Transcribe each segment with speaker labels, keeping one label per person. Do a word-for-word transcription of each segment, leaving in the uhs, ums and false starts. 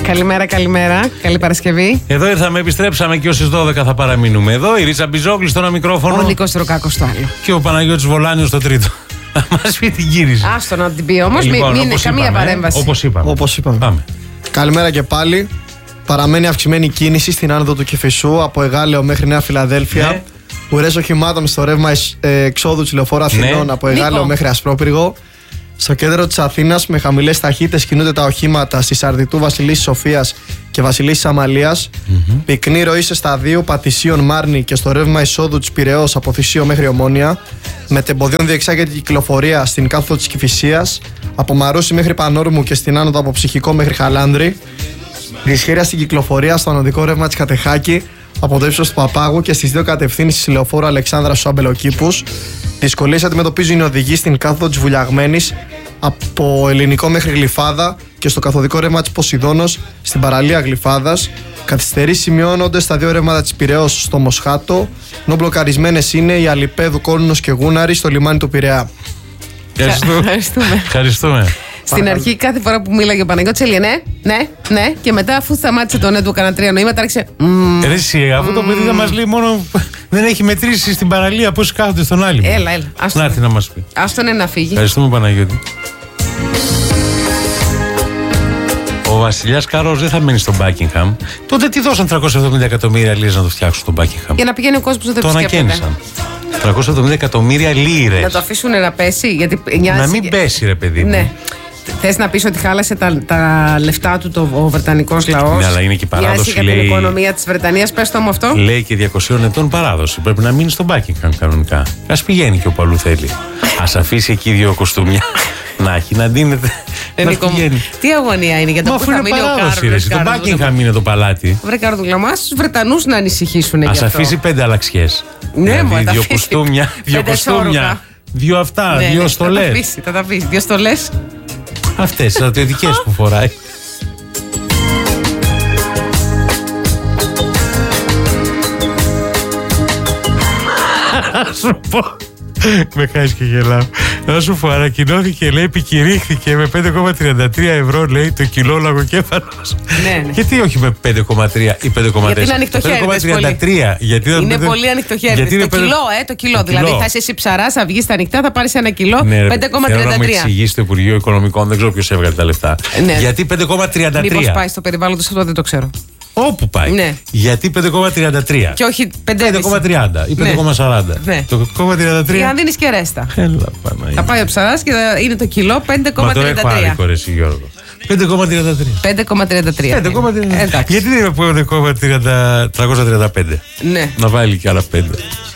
Speaker 1: Καλημέρα, καλημέρα. Καλή Παρασκευή.
Speaker 2: Εδώ ήρθαμε, επιστρέψαμε και ως τις δώδεκα θα παραμείνουμε εδώ. Η Ρίτσα Μπιζόγλη στο ένα μικρόφωνο.
Speaker 1: Ο Νίκος Ροκάκος στο άλλο.
Speaker 2: Και ο Παναγιώτης Βολάνιος στο τρίτο. Να μας πει την κίνηση.
Speaker 1: Άστο να την πει όμως,
Speaker 2: Λοιπόν,
Speaker 1: μην είναι καμία
Speaker 2: είπαμε,
Speaker 1: παρέμβαση.
Speaker 2: Όπως είπαμε.
Speaker 3: Όπως είπαμε.
Speaker 2: Πάμε.
Speaker 3: Καλημέρα και πάλι. Παραμένει αυξημένη κίνηση στην άνοδο του Κηφισού από Εγάλεο μέχρι Νέα Φιλαδέλφια.
Speaker 2: Ναι.
Speaker 3: Ουρές οχημάτων στο ρεύμα ε, εξόδου της λεωφόρου Αθηνών
Speaker 2: Ναι.
Speaker 3: από Εγάλεο
Speaker 1: Νίκο.
Speaker 3: μέχρι Ασπρόπυργο. Στο κέντρο της Αθήνας με χαμηλές ταχύτητες κινούνται τα οχήματα στη Σαρδιτού Βασιλίσσης Σοφίας και Βασιλίσσης Αμαλίας. Mm-hmm. Πυκνή ροή σε σταδίου Πατησίων Μάρνη και στο ρεύμα εισόδου της Πειραιώς από Θησίο μέχρι Ομόνια. Με τεμποδίων διεξάγεται η κυκλοφορία στην κάθοδο της Κηφισίας. Από Μαρούσι μέχρι Πανόρμου και στην άνοδο από Ψυχικό μέχρι Χαλάνδρη. Δυσχέρεια στην κυκλοφορία στο ανωδικό ρεύμα της Κατεχάκη από το ύψος του Παπάγου και στις δύο κατευθύνσεις της λεωφόρου Αλεξάνδρα στους Αμπελοκήπους. Δυσκολίες αντιμετωπίζουν οι οδηγοί στην κάθοδο της Βουλιαγμένης από Ελληνικό μέχρι Γλυφάδα και στο καθοδικό ρεύμα της Ποσειδώνος στην παραλία Γλυφάδας. Καθυστερήσεις σημειώνονται στα δύο ρεύματα της Πειραιώς στο Μοσχάτο, ενώ μπλοκαρισμένες είναι οι Αλιπέδου, Κόλνος και Γούναρη στο λιμάνι του Πειραιά.
Speaker 1: Ευχαριστούμε.
Speaker 2: Ευχαριστούμε.
Speaker 1: Στην αρχή, κάθε φορά που μίλαγε ο Παναγιώτης έλεγε ναι, ναι, ναι. Και μετά, αφού σταμάτησε το ναι του, έκανα τρία νοήματα, άρχισε. «Μμμ».
Speaker 2: Ρε εσύ, αφού το παιδί θα μας λέει μόνο. Δεν έχει μετρήσει στην παραλία πώς κάθονται στον άλλη.
Speaker 1: Έλα, έλα. Άστο
Speaker 2: Να έρθει να μας πει.
Speaker 1: Άστο ναι να φύγει.
Speaker 2: Ευχαριστούμε, Παναγιώτη. Ο βασιλιάς Καρός δεν θα μένει στο Buckingham. Τότε τι δώσαν τριακόσια εβδομήντα εκατομμύρια λίρες να το φτιάξουν στο Buckingham.
Speaker 1: Για να πηγαίνει ο κόσμος να το
Speaker 2: Το
Speaker 1: επισκέπτεται.
Speaker 2: ανακαίνισαν. τριακόσια εβδομήντα εκατομμύρια λίρες.
Speaker 1: Να το αφήσουν να πέσει, γιατί νοιάζει.
Speaker 2: Να μην πέσει, ρε παιδί μου.
Speaker 1: Ναι. Θες να πεις ότι χάλασε τα, τα λεφτά του το, ο Βρετανικός λαός.
Speaker 2: Ναι, αλλά είναι και η παράδοση,
Speaker 1: Νοιάζει για
Speaker 2: λέει.
Speaker 1: την οικονομία της Βρετανίας, πες το μου αυτό.
Speaker 2: Λέει και διακοσίων ετών παράδοση. Πρέπει να μείνει στο Buckingham κανονικά. Ας πηγαίνει και όπου αλλού θέλει. Ας αφήσει εκεί δύο κοστούμια να έχει, να ντύνεται.
Speaker 1: Ε,
Speaker 2: να
Speaker 1: Νίκο μου,
Speaker 2: πηγαίνει.
Speaker 1: τι αγωνία είναι για το
Speaker 2: Μα
Speaker 1: που
Speaker 2: αφού
Speaker 1: θα
Speaker 2: είναι
Speaker 1: μείνει ο
Speaker 2: παράδοση, ρε,
Speaker 1: Κάρλος.
Speaker 2: το Buckingham είναι το παλάτι.
Speaker 1: Βρε Καρδούλα, μας τους Βρετανούς να ανησυχήσουν γι'
Speaker 2: Ας
Speaker 1: αυτό.
Speaker 2: αφήσει πέντε αλλαξιές.
Speaker 1: Ναι,
Speaker 2: Δηλαδή,
Speaker 1: μα τα
Speaker 2: δύο
Speaker 1: αφήσει.
Speaker 2: κοστούμια, δύο
Speaker 1: Πέντε
Speaker 2: κοστούμια,
Speaker 1: σόρουχα.
Speaker 2: δύο αυτά,
Speaker 1: Ναι,
Speaker 2: δύο
Speaker 1: ναι,
Speaker 2: στολές.
Speaker 1: Θα τα αφήσει, θα τα αφήσει. Δύο στολές.
Speaker 2: Αυτές, τις στρατιωτικές που φοράει. Να σου πω. Με χάσει και γελάω. Να σου πω, ανακοινώθηκε, λέει, επικηρύχθηκε με πέντε κόμμα τριάντα τρία ευρώ, λέει, το κιλό λαγοκέφαλος.
Speaker 1: Ναι, ναι.
Speaker 2: Γιατί όχι με πέντε κόμμα τρία ή πέντε κόμμα τέσσερα.
Speaker 1: Γιατί είναι ανοιχτοχέριδες
Speaker 2: πέντε κόμμα τριάντα τρία. Γιατί δεν
Speaker 1: Είναι
Speaker 2: πέντε-
Speaker 1: πολύ ανοιχτοχέριδες.
Speaker 2: γιατί είναι
Speaker 1: Το
Speaker 2: πέντε-
Speaker 1: κιλό, ε, το κιλό.
Speaker 2: Το
Speaker 1: Δηλαδή
Speaker 2: κιλό.
Speaker 1: θα είσαι εσύ ψαράς, θα βγεις στα ανοιχτά, θα πάρεις ένα κιλό.
Speaker 2: Ναι, ρε,
Speaker 1: πέντε κόμμα
Speaker 2: θέλω
Speaker 1: τριάντα
Speaker 2: να μου
Speaker 1: τρία.
Speaker 2: εξηγήσει το Υπουργείο Οικονομικών, δεν ξέρω ποιος έβγαλε τα λεφτά.
Speaker 1: Ναι.
Speaker 2: Γιατί πέντε κόμμα τριάντα τρία.
Speaker 1: Μήπως πάει στο περιβάλλον του, αυτό δεν το ξέρω.
Speaker 2: Όπου πάει.
Speaker 1: Ναι.
Speaker 2: Γιατί πέντε κόμμα τριάντα τρία.
Speaker 1: Και όχι
Speaker 2: πέντε κόμμα
Speaker 1: πέντε.
Speaker 2: τριάντα ή πέντε κόμμα σαράντα.
Speaker 1: Ναι.
Speaker 2: Το κόμμα τριάντα
Speaker 1: Για
Speaker 2: τρία.
Speaker 1: να δίνεις και ρέστα.
Speaker 2: Έλα, Παναγία.
Speaker 1: Θα πάει ο ψαράς και θα είναι το κιλό πέντε κόμμα
Speaker 2: Μα τώρα
Speaker 1: τριάντα
Speaker 2: έχω
Speaker 1: τρία.
Speaker 2: άδικο, ρε εσύ, Γιώργο. πέντε κόμμα τριάντα τρία.
Speaker 1: πέντε κόμμα τριάντα τρία.
Speaker 2: πέντε κόμμα τριάντα τρία.
Speaker 1: Εντάξει.
Speaker 2: Γιατί δεν είναι πέντε κόμμα τριακόσια τριάντα πέντε.
Speaker 1: Ναι.
Speaker 2: Να βάλει και άλλα πέντε.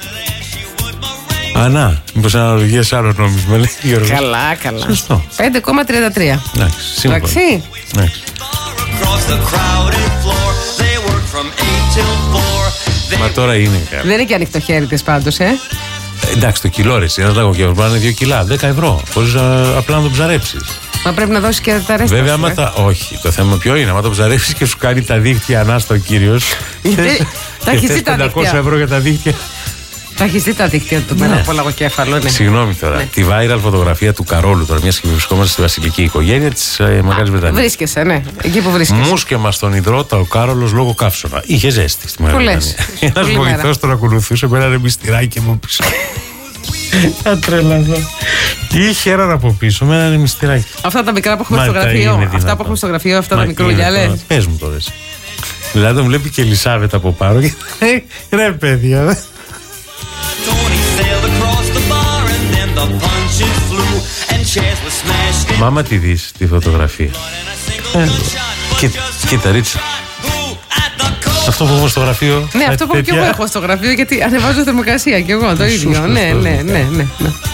Speaker 2: Α, να, μήπως αναλογία σε άλλο νόμισμα, λέει ο Γιώργος.
Speaker 1: Καλά, καλά.
Speaker 2: Σωστό.
Speaker 1: πέντε κόμμα τριάντα τρία.
Speaker 2: Εντάξει, σύμφωνα.
Speaker 1: Εντάξει.
Speaker 2: Εντάξει. Μα τώρα είναι καλά.
Speaker 1: Δεν είναι και ανοιχτοχέριδες πάντως, ε.
Speaker 2: Ε, Εντάξει, το κιλό ρε, ένας λαγοκέφαλος μπορεί να είναι δύο κιλά, δέκα ευρώ. Χωρίς α, απλά να το ψαρέψεις.
Speaker 1: Μα πρέπει να δώσεις και τα ρέστα.
Speaker 2: Βέβαια,
Speaker 1: σου,
Speaker 2: άμα
Speaker 1: ε.
Speaker 2: τα. Όχι, το θέμα ποιο είναι. Άμα το ψαρέψεις και σου κάνει τα δίχτυα ανάστα ο κύριος.
Speaker 1: Γιατί τα
Speaker 2: και
Speaker 1: έχεις
Speaker 2: θες
Speaker 1: δει τα
Speaker 2: πεντακόσια
Speaker 1: δίχτυα.
Speaker 2: ευρώ για τα δίχτυα.
Speaker 1: Τα έχεις δει τα δίχτυα του με
Speaker 2: Ναι.
Speaker 1: ένα από λαγοκέφαλο, ναι.
Speaker 2: Συγγνώμη τώρα.
Speaker 1: Ναι.
Speaker 2: Τη viral φωτογραφία του Καρόλου τώρα, μια και βρισκόμαστε στη βασιλική οικογένεια της ε, Μεγάλης Βρετανίας.
Speaker 1: Βρίσκεσαι, ναι. Εκεί που βρίσκεσαι.
Speaker 2: Μουσκεμα στον υδρότα ο Κάρολος λόγω καύσωνα. Είχε ζέστη στη Μεγάλη
Speaker 1: Πολλές.
Speaker 2: Βρετανία. Ένας
Speaker 1: Πολλή μέρα.
Speaker 2: βοηθός τον ακολουθούσε με ένα ρεμιστηράκι από πίσω. Θα τρελαθώ. Είχε έναν από πίσω με ένα ρεμιστηράκι.
Speaker 1: Αυτά τα μικρά που έχουμε
Speaker 2: Μα,
Speaker 1: στο
Speaker 2: τα
Speaker 1: γραφείο.
Speaker 2: είναι
Speaker 1: Αυτά
Speaker 2: δυνατόν.
Speaker 1: που έχουμε στο γραφείο, αυτά τα
Speaker 2: Μα
Speaker 1: μικρούλια,
Speaker 2: είναι
Speaker 1: λες.
Speaker 2: τώρα. Πες μου τώρα εσύ. Δηλαδή τον βλέπει και η Ελισάβετ από πάνω και ρε παιδιά. Μάμα τη δεις τη φωτογραφία. Κοίτα, κοίτα Ρίτσα. Αυτό που έχω στο γραφείο.
Speaker 1: Ναι, αυτό που και
Speaker 2: τέτοια.
Speaker 1: εγώ έχω στο γραφείο, γιατί ανεβάζω θερμοκρασία κι εγώ το ίδιο. Ναι, ναι, ναι, ναι. ναι.